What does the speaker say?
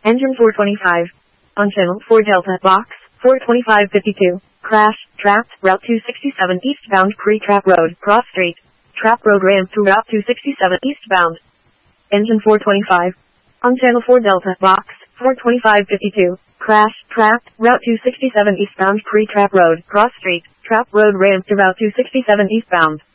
Engine 425. On channel 4 Delta, box, 42552. Crash, trapped, Route 267 eastbound Pre-Trap Road, Cross Street. Trap Road ramp to Route 267 eastbound. Engine 425. On channel 4 Delta, box, 42552. Crash, trapped, Route 267 eastbound Pre-Trap Road, Cross Street. Trap Road ramp to Route 267 eastbound.